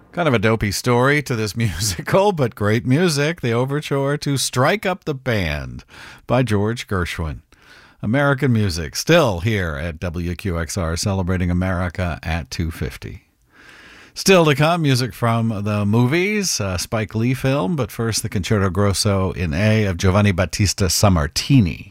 Kind of a dopey story to this musical, but great music. The overture to Strike Up the Band by George Gershwin. American music, still here at WQXR, celebrating America at 250. Still to come, music from the movies, Spike Lee film, but first the Concerto Grosso in A of Giovanni Battista Sammartini.